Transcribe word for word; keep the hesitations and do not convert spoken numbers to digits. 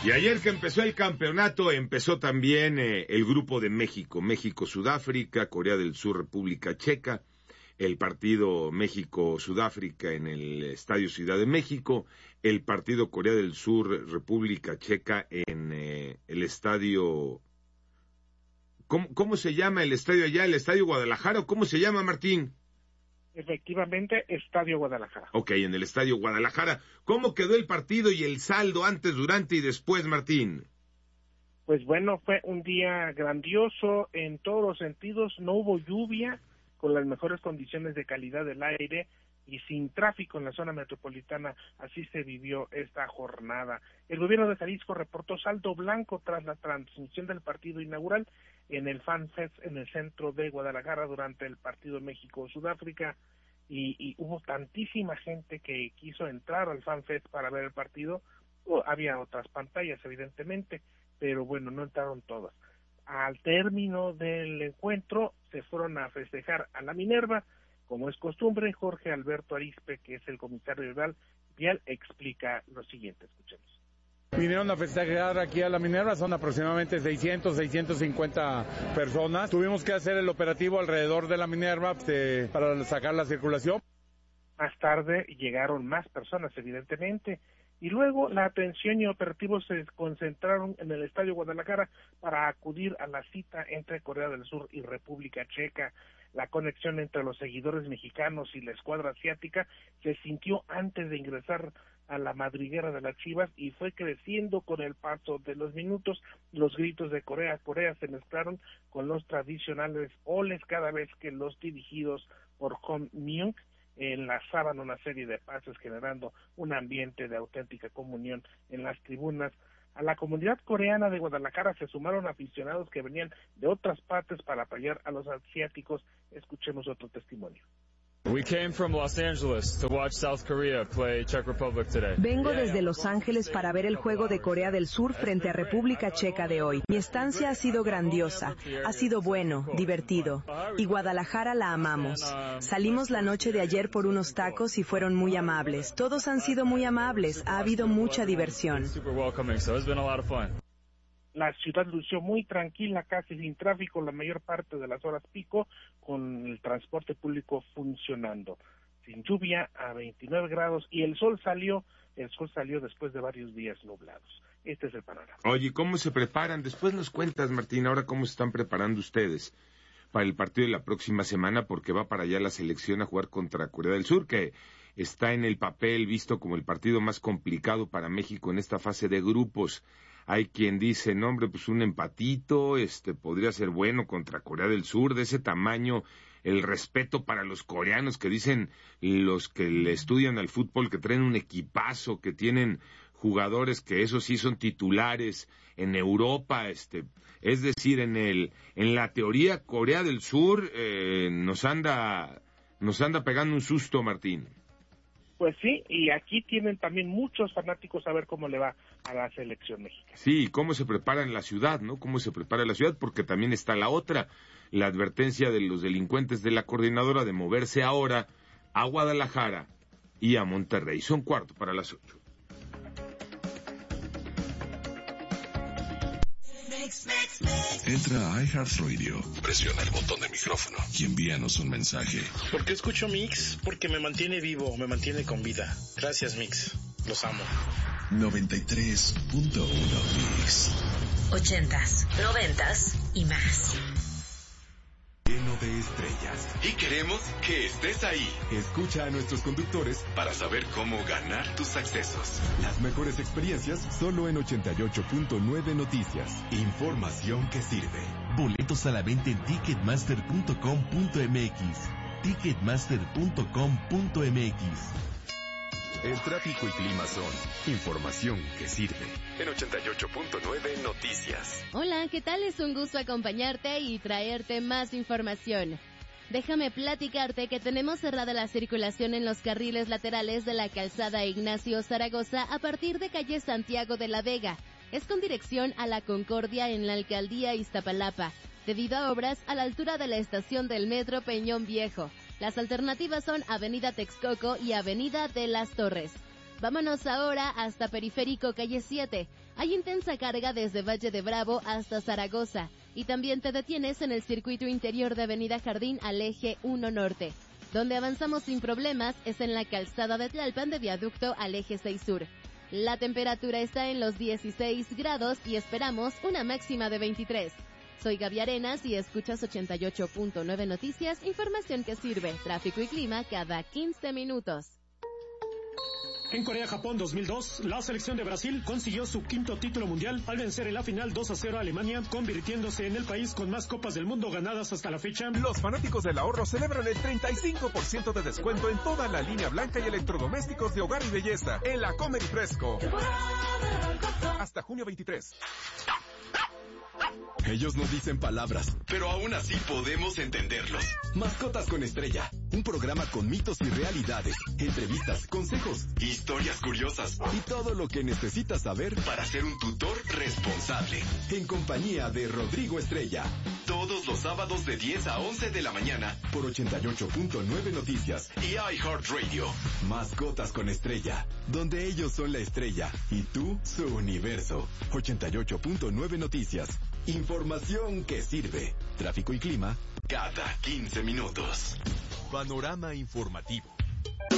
Y ayer que empezó el campeonato, empezó también eh, el grupo de México, México-Sudáfrica, Corea del Sur, República Checa, el partido México-Sudáfrica en el Estadio Ciudad de México, el partido Corea del Sur, República Checa en eh, el Estadio... ¿Cómo, ¿Cómo se llama el estadio allá? ¿El Estadio Guadalajara o cómo se llama, Martín? Efectivamente, Estadio Guadalajara. Ok, en el Estadio Guadalajara. ¿Cómo quedó el partido y el saldo antes, durante y después, Martín? Pues bueno, fue un día grandioso en todos los sentidos. No hubo lluvia, con las mejores condiciones de calidad del aire y sin tráfico en la zona metropolitana. Así se vivió esta jornada. El gobierno de Jalisco reportó saldo blanco tras la transmisión del partido inaugural en el Fan Fest en el centro de Guadalajara durante el partido México-Sudáfrica, y, y hubo tantísima gente que quiso entrar al Fan Fest para ver el partido. Oh, había otras pantallas, evidentemente, pero bueno, no entraron todas. Al término del encuentro se fueron a festejar a la Minerva, como es costumbre. Jorge Alberto Arizpe, que es el comisario vial, vial explica lo siguiente, escuchemos. Vinieron a festejar aquí a la Minerva, son aproximadamente seiscientos, seiscientos cincuenta personas. Tuvimos que hacer el operativo alrededor de la Minerva de, para sacar la circulación. Más tarde llegaron más personas, evidentemente, y luego la atención y operativos se concentraron en el Estadio Guadalajara para acudir a la cita entre Corea del Sur y República Checa. La conexión entre los seguidores mexicanos y la escuadra asiática se sintió antes de ingresar a la madriguera de las Chivas y fue creciendo con el paso de los minutos. Los gritos de Corea, Corea se mezclaron con los tradicionales oles cada vez que los dirigidos por Hong Myung enlazaban una serie de pases, generando un ambiente de auténtica comunión en las tribunas. A la comunidad coreana de Guadalajara se sumaron aficionados que venían de otras partes para apoyar a los asiáticos. Escuchemos otro testimonio. We came from Los Angeles to watch South Korea play Czech Republic today. Vengo desde Los Ángeles para ver el juego de Corea del Sur frente a República Checa de hoy. Mi estancia ha sido grandiosa, ha sido bueno, divertido. Y Guadalajara la amamos. Salimos la noche de ayer por unos tacos y fueron muy amables. Todos han sido muy amables, ha habido mucha diversión. La ciudad lució muy tranquila, casi sin tráfico la mayor parte de las horas pico, con el transporte público funcionando, sin lluvia, a veintinueve grados, y el sol salió, el sol salió después de varios días nublados. Este es el panorama. Oye, ¿cómo se preparan? Después nos cuentas, Martín, ahora cómo se están preparando ustedes para el partido de la próxima semana, porque va para allá la selección a jugar contra Corea del Sur, que está en el papel visto como el partido más complicado para México en esta fase de grupos. Hay quien dice, no hombre, pues un empatito, este, podría ser bueno contra Corea del Sur, de ese tamaño, el respeto para los coreanos que dicen los que le estudian al fútbol, que traen un equipazo, que tienen jugadores que esos sí son titulares en Europa, este, es decir, en el, en la teoría Corea del Sur eh, nos anda, nos anda pegando un susto, Martín. Pues sí, y aquí tienen también muchos fanáticos a ver cómo le va a la selección mexicana. Sí, cómo se prepara en la ciudad, ¿no? Cómo se prepara en la ciudad, porque también está la otra, la advertencia de los delincuentes de la coordinadora de moverse ahora a Guadalajara y a Monterrey. Son cuarto para las ocho. Entra a iHeartRadio, presiona el botón de micrófono y envíanos un mensaje. ¿Por qué escucho Mix? Porque me mantiene vivo, me mantiene con vida. Gracias, Mix. Los amo. noventa y tres punto uno Mix. Ochentas, noventas y más. Lleno de estrellas. Y queremos que estés ahí. Escucha a nuestros conductores para saber cómo ganar tus accesos. Las mejores experiencias solo en ochenta y ocho punto nueve Noticias. Información que sirve. Boletos a la venta en ticketmaster punto com punto m x. ticketmaster punto com punto m x. El tráfico y clima son información que sirve. En ochenta y ocho punto nueve Noticias. Hola, ¿qué tal? Es un gusto acompañarte y traerte más información. Déjame platicarte que tenemos cerrada la circulación en los carriles laterales de la calzada Ignacio Zaragoza a partir de calle Santiago de la Vega. Es con dirección a la Concordia en la alcaldía Iztapalapa, debido a obras a la altura de la estación del metro Peñón Viejo. Las alternativas son Avenida Texcoco y Avenida de las Torres. Vámonos ahora hasta Periférico Calle siete. Hay intensa carga desde Valle de Bravo hasta Zaragoza. Y también te detienes en el circuito interior de Avenida Jardín al eje uno Norte. Donde avanzamos sin problemas es en la calzada de Tlalpan de Viaducto al eje seis Sur. La temperatura está en los dieciséis grados y esperamos una máxima de veintitrés. Soy Gaby Arenas y escuchas ochenta y ocho punto nueve Noticias, información que sirve, tráfico y clima cada quince minutos. En Corea-Japón dos mil dos, la selección de Brasil consiguió su quinto título mundial al vencer en la final dos a cero a Alemania, convirtiéndose en el país con más copas del mundo ganadas hasta la fecha. Los fanáticos del ahorro celebran el treinta y cinco por ciento de descuento en toda la línea blanca y electrodomésticos de hogar y belleza en la Comer y Fresco. Hasta junio veintitrés. Ellos no dicen palabras, pero aún así podemos entenderlos. Mascotas con Estrella, un programa con mitos y realidades, entrevistas, consejos, historias curiosas y todo lo que necesitas saber para ser un tutor responsable. En compañía de Rodrigo Estrella, todos los sábados de diez a once de la mañana por ochenta y ocho punto nueve Noticias y iHeartRadio. Mascotas con Estrella, donde ellos son la estrella y tú su universo. ochenta y ocho punto nueve Noticias. Información que sirve. Tráfico y clima cada quince minutos. Panorama informativo.